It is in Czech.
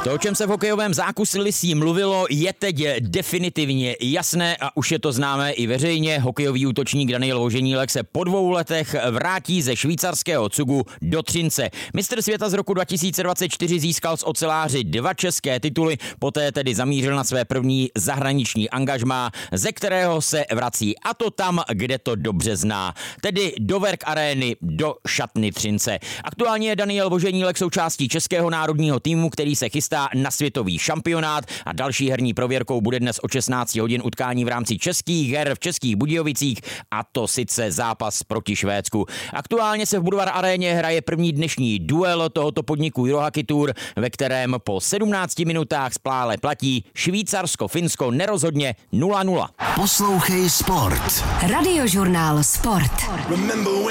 To, o čem se v hokejovém zákulisí mluvilo, je teď definitivně jasné a už je to známé i veřejně. Hokejový útočník Daniel Voženílek se po 2 letech vrátí ze švýcarského Cugu do Třince. Mistr světa z roku 2024 získal z oceláři 2 české tituly, poté tedy zamířil na své první zahraniční angažmá, ze kterého se vrací, a to tam, kde to dobře zná, tedy do Werk Areny, do šatny Třince. Aktuálně je Daniel Voženílek součástí českého národního týmu, který se chystá na světový šampionát, a další herní prověrkou bude dnes od 16 hodin utkání v rámci českých her v Českých Budějovicích, a to sice zápas proti Švédsku. Aktuálně se v Budvar Aréně hraje první dnešní duel tohoto podniku Eurohockey Tour, ve kterém po 17 minutách splále platí Švýcarsko-Finsko nerozhodně 0-0. Poslouchej Sport. Radiožurnál Sport.